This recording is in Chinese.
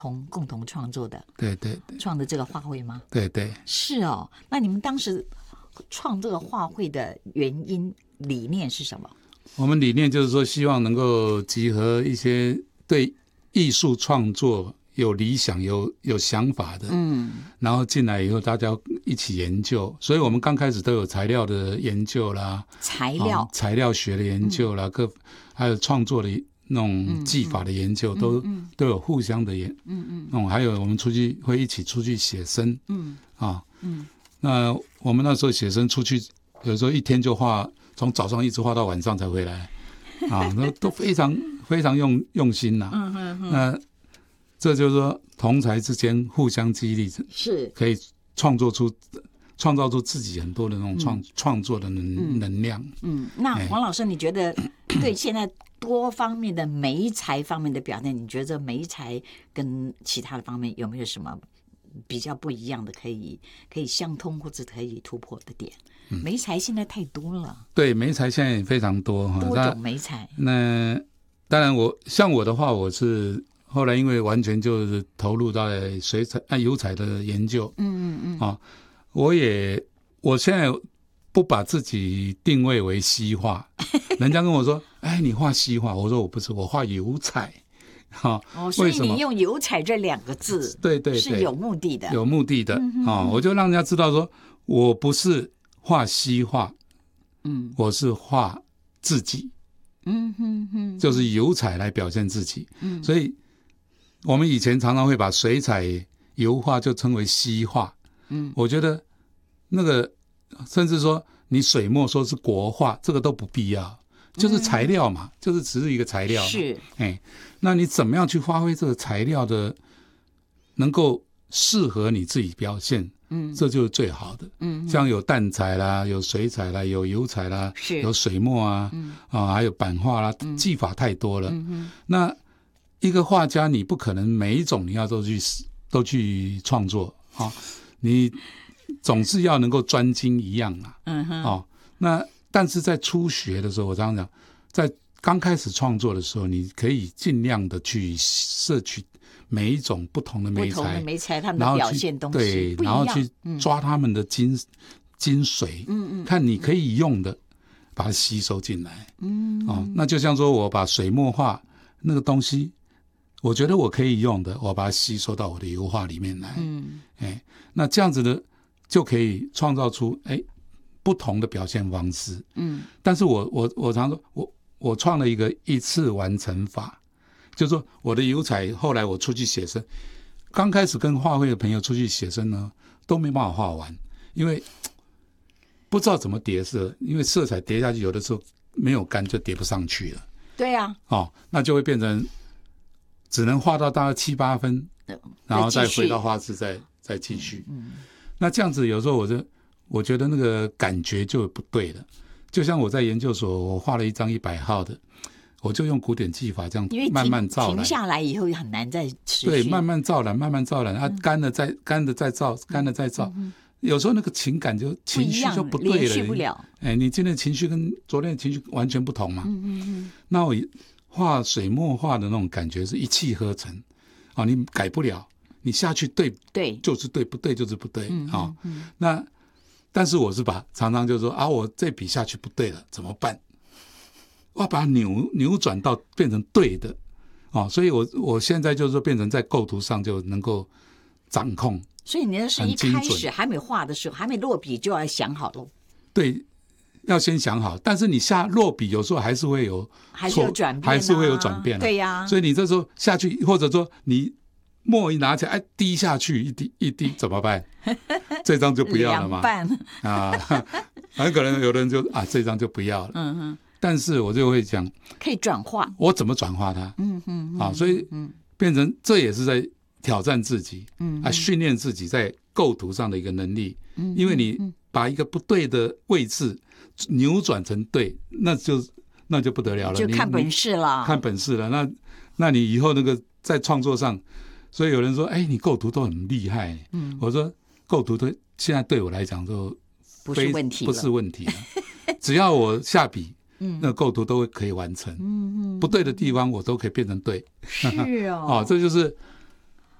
共同创作的， 对对对， 创的这个画会吗？ 对对， 是哦。那你们当时创这个画会的原因理念是什么？ 我们理念就是说，希望能够集合一些对艺术创作有理想、有想法的，然后进来以后大家一起研究。所以我们刚开始都有材料的研究啦，材料学的研究啦，还有创作的那种技法的研究，都有互相的还有我们会一起出去写生，那我们那时候写生出去，有时候一天就画，从早上一直画到晚上才回来，那都非常非常用心呐。那这就是说同才之间互相激励，是可以创造出自己很多的那种创作的能量。 那黄老师，你觉得对现在多方面的媒材方面的表现，你觉得媒材跟其他的方面有没有什么比较不一样的可以相通或者可以突破的点？媒材现在太多了，对， 媒材现在也非常多种媒材。 那当然像我的话，我是后来因为完全就是投入到油彩的研究，我现在不把自己定位为西画，人家跟我说，哎，你画西画，我说我不是，我画油彩。 所以你用油彩这2个字， 对对对， 是有目的的， 我就让人家知道说，我不是画西画，我是画自己，就是油彩来表现自己，所以我们以前常常会把水彩油画就称为西画，我觉得那个甚至说你水墨说是国画，这个都不必要。就是材料嘛，就是只是一个材料嘛，是，那你怎么样去发挥这个材料的，能够适合你自己表现，这就是最好的。像有淡彩啦，有水彩啦，有油彩啦，有水墨啊，还有版画啦，技法太多了。那一个画家，你不可能每一种你要都去创作啊，你总是要能够专精一样啊。那但是在初学的时候，我常常讲，在刚开始创作的时候，你可以尽量的去摄取每一种不同的媒材， 他们的表现东西， 对，然后去抓他们的精髓，看你可以用的，把它吸收进来。那就像说我把水墨画那个东西，我觉得我可以用的，我把它吸收到我的油画里面来。那这样子呢，就可以创造出不同的表现方式。但是我常说，我创了一次完成法，就是说我的油彩后来我出去写生，刚开始跟画会的朋友出去写生呢，都没办法画完，因为不知道怎么叠色，因为色彩叠下去有的时候没有干就叠不上去了。 对啊， 那就会变成只能画到大概7、8分，然后再回到画室再继续。那这样子有时候我觉得那个感觉就不对了。就像我在研究所，我画了一张100号的，我就用古典技法这样慢慢造染， 停下来以后很难再持续。 对，慢慢造染，干了再造，干了再造。有时候那个情绪就不对了， 连续不了。 你今天的情绪跟昨天的情绪完全不同嘛。那我画水墨画的那种感觉是一气呵成，你改不了，你下去对就是对，不对就是不对。那但是我是常常就说我这笔下去不对了，怎么办？我要把它扭转到变成对的。所以我现在就是说变成在构图上就能够掌控。 所以你那是一开始还没画的时候，还没落笔就要想好了。 对，要先想好，但是你落笔有时候还是会有转变， 还是会有转变。 对呀， 所以你这时候下去，或者说你墨一拿起来，滴下去一滴怎么办？这张就不要了嘛。很可能有的人就这张就不要了。但是我就会讲， 可以转化， 我怎么转化它？所以变成这也是在挑战自己，训练自己在构图上的一个能力。因为你把一个不对的位置扭转成对，那就不得了了， 就看本事了， 看本事了。那你以后那个在创作上，所以有人说，你构图都很厉害。我说构图现在对我来讲就不是问题了，只要我下笔。那构图都可以完成，不对的地方我都可以变成对。 是这就是